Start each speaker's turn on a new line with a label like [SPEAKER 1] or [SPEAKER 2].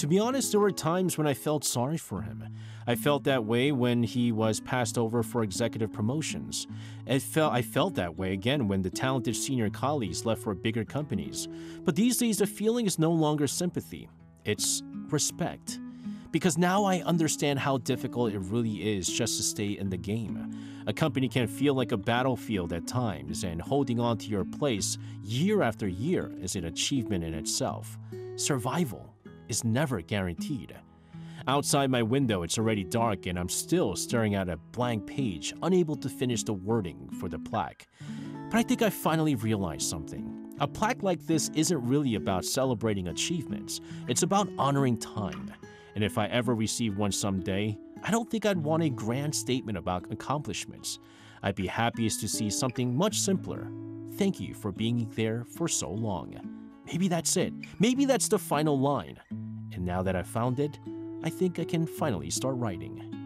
[SPEAKER 1] To be honest, there were times when I felt sorry for him. I felt that way when he was passed over for executive promotions. I felt that way again when the talented senior colleagues left for bigger companies. But these days, the feeling is no longer sympathy. It's respect. Because now I understand how difficult it really is just to stay in the game. A company can feel like a battlefield at times, and holding on to your place year after year is an achievement in itself. Survival is never guaranteed. Outside my window, it's already dark and I'm still staring at a blank page, unable to finish the wording for the plaque. But I think I finally realized something. A plaque like this isn't really about celebrating achievements. It's about honoring time. And if I ever receive one someday, I don't think I'd want a grand statement about accomplishments. I'd be happiest to see something much simpler. Thank you for being there for so long. Maybe that's it. Maybe that's the final line. And now that I've found it, I think I can finally start writing.